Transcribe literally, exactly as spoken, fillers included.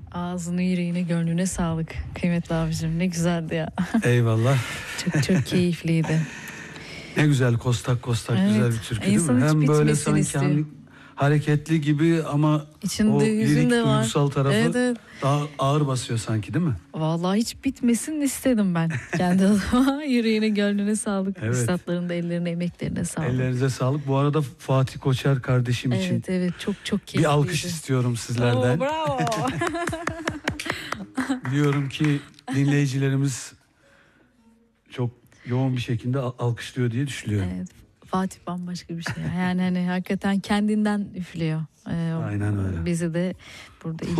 Ağzını, yüreğine, gönlüne sağlık kıymetli abicim. Ne güzeldi ya. Eyvallah. Çok çok keyifliydi. Ne güzel kostak kostak Evet. güzel bir türkü değil İnsan mi? hiç Hem böyle bitmesini sanki istiyor. hani hareketli gibi ama İçinde o hüzün lirik de var. duygusal tarafı Evet, evet. daha ağır basıyor sanki değil mi? Vallahi hiç bitmesin istedim ben. Kendi adıma. Yüreğine, gönlüne sağlık. Evet. Üstadların da ellerine, emeklerine sağlık. Ellerinize sağlık. Bu arada Fatih Koçer kardeşim için Evet evet, çok çok keyifliydi. bir alkış istiyorum sizlerden. Oo, bravo. Biliyorum ki dinleyicilerimiz çok yoğun bir şekilde al- alkışlıyor diye düşünüyorum. Evet, Fatih bambaşka bir şey. Yani hani hakikaten kendinden üflüyor. Ee, Aynen öyle. Bizi de burada